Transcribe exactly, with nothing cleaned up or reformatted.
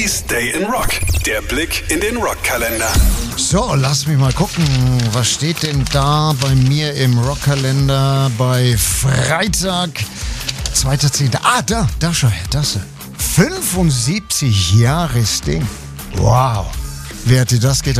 Day in Rock. Der Blick in den Rockkalender. So, lass mich mal gucken. Was steht denn da bei mir im Rockkalender bei Freitag, zweiter zehnter Ah, da, da schau her, das. fünfundsiebzig Jahre Sting. Wow. Wer hätte das gedacht?